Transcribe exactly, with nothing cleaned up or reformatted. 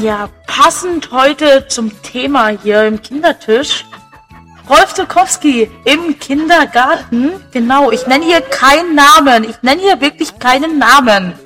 Ja, passend heute zum Thema hier im Kindertisch. Rolf Zuckowski im Kindergarten. Genau, ich nenne hier keinen Namen. Ich nenne hier wirklich keinen Namen.